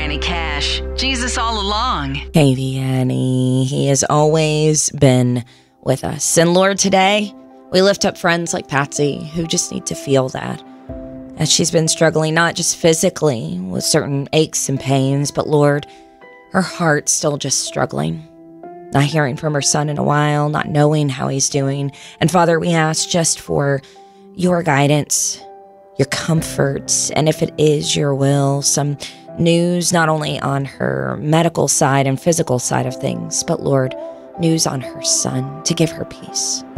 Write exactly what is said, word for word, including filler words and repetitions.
Granny Cash. Jesus all along. Hey, Annie. He has always been with us. And Lord, today, we lift up friends like Patsy who just need to feel that. As she's been struggling, not just physically with certain aches and pains, but Lord, her heart's still just struggling. Not hearing from her son in a while, not knowing how he's doing. And Father, we ask just for your guidance, your comfort, and if it is your will, some news not only on her medical side and physical side of things, but Lord, news on her son to give her peace.